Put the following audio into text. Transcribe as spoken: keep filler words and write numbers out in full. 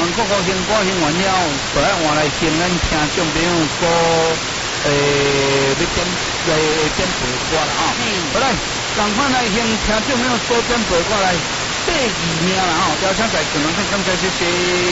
完各个新歌听完了，就来换来听咱听众朋友所诶要点来点背歌啦吼。好来，赶快来听听众朋友所点背歌来第二名啦吼，邀请在群龙看感谢谢谢。